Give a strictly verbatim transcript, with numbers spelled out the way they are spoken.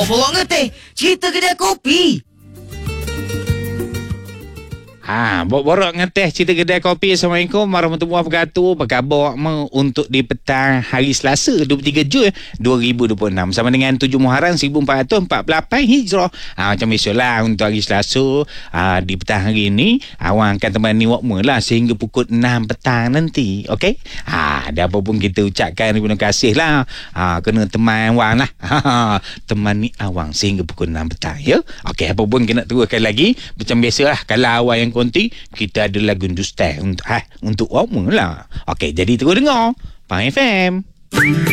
Bawa ngeteh cerita kedai kopi. Ha, borok ngeteh cerita kedai kopi. Assalamualaikum warahmatullahi wabarakatuh. Apa khabar mu untuk di petang hari Selasa dua puluh tiga Jun dua ribu dua puluh enam sama dengan tujuh Muharram seribu empat ratus empat puluh lapan Hijrah. Ha, macam biasalah untuk hari Selasa, ha, di petang hari ni awang akan temani wakmu lah sehingga pukul enam petang nanti. Okey? Ha, ada apa pun kita ucapkan terima kasih lah. Ha, kena teman awang lah. Ha, temani awang sehingga pukul enam petang ya. Okey, apa pun kena teruskan lagi macam biasalah. Kalau awang yang konti, kita ada lagu Hindustan untuk ha, untuk awakmu lah. Okey, jadi terus dengar Pang F M.